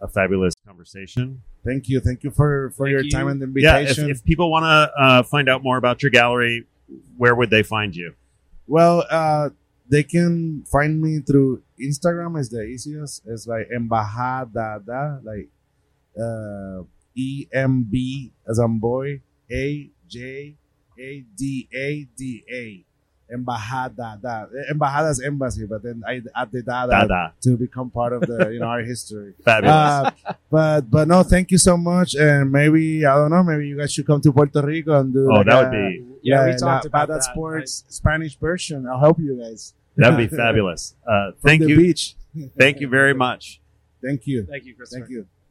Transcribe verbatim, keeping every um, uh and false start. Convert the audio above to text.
a fabulous conversation. Thank you. Thank you for, for Thank your you. time and Yeah, invitation. if, if people want to uh, find out more about your gallery, where would they find you? Well, uh, they can find me through Instagram. Is the easiest. It's like Embajada, like uh, E M B as in boy, A J A D A D A. Embajada, da. Embajada is embassy, but then I added that Dada. to become part of the you know our history. Fabulous. Uh, but but no, thank you so much, and maybe I don't know, maybe you guys should come to Puerto Rico and do. oh, like that a- would be Yeah, we La- talked La about Bada that. Sports Spanish version. I'll help you guys. that'd be fabulous. Uh, From thank the you, beach. thank you very much. Thank you. Thank you, Christopher. Thank you.